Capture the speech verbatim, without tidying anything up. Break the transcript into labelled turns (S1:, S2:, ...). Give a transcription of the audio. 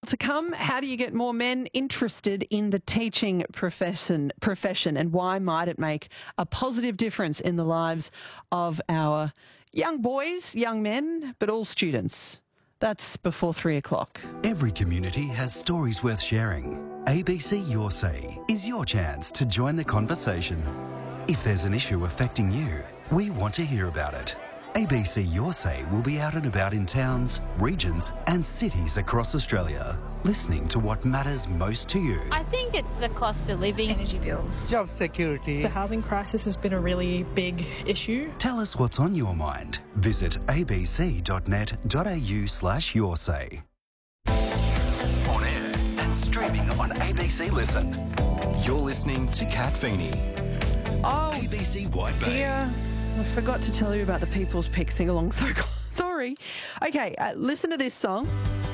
S1: to come. How do you get more men interested in the teaching profession, profession and why might it make a positive difference in the lives of our young boys, young men, but all students? That's before three o'clock.
S2: Every community has stories worth sharing. A B C Your Say is your chance to join the conversation. If there's an issue affecting you, we want to hear about it. A B C Your Say will be out and about in towns, regions and cities across Australia, listening to what matters most to you.
S3: I think it's the cost of living.
S4: Energy bills.
S5: Job security.
S4: The housing crisis has been a really big issue.
S2: Tell us what's on your mind. Visit abc.net.au slash your say. On air and streaming on A B C Listen. You're listening to Kat Feeney.
S1: Oh,
S2: A B C White Bay.
S1: dear. I forgot to tell you about the People's Pick sing-along. So sorry. Okay, uh, listen to this song.